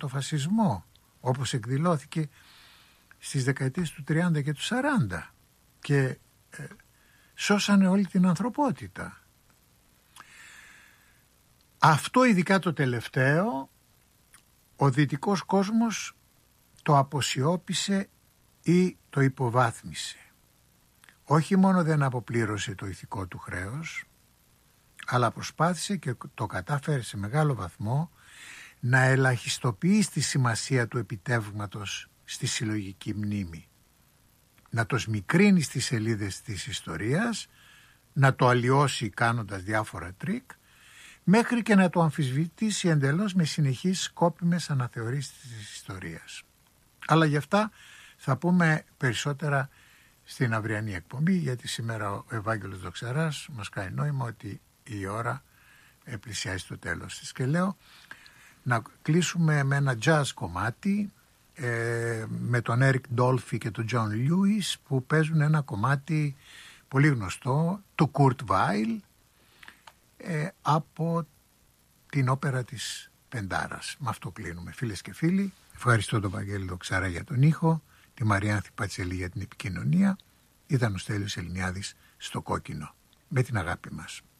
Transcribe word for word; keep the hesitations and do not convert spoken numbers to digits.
το φασισμό, όπως εκδηλώθηκε στις δεκαετίες του τριάντα και του σαράντα και ε, σώσανε όλη την ανθρωπότητα. Αυτό ειδικά το τελευταίο, ο δυτικός κόσμος το αποσιώπησε ή το υποβάθμισε. Όχι μόνο δεν αποπλήρωσε το ηθικό του χρέος, αλλά προσπάθησε και το κατάφερε σε μεγάλο βαθμό να ελαχιστοποιήσει τη σημασία του επιτεύγματος στη συλλογική μνήμη. Να το σμικρύνει στις σελίδες της ιστορίας, να το αλλοιώσει κάνοντας διάφορα τρίκ, μέχρι και να το αμφισβητήσει εντελώς με συνεχείς σκόπιμες αναθεωρήσεις της ιστορίας. Αλλά γι' αυτά θα πούμε περισσότερα στην αυριανή εκπομπή, γιατί σήμερα ο Ευάγγελος Δοξαράς μας κάνει νόημα ότι η ώρα πλησιάζει στο τέλος της. Και λέω να κλείσουμε με ένα jazz κομμάτι ε, με τον Eric Dolphy και τον John Lewis, που παίζουν ένα κομμάτι πολύ γνωστό του Kurt Weill ε, από την όπερα της Πεντάρας. Με αυτό κλείνουμε, φίλες και φίλοι. Ευχαριστώ τον Βαγγέλη Δοξαρά για τον ήχο, τη Μαριάνθη Πατσελή για την επικοινωνία. Ήταν ο Στέλιος Ελληνιάδης στο Κόκκινο. Με την αγάπη μας.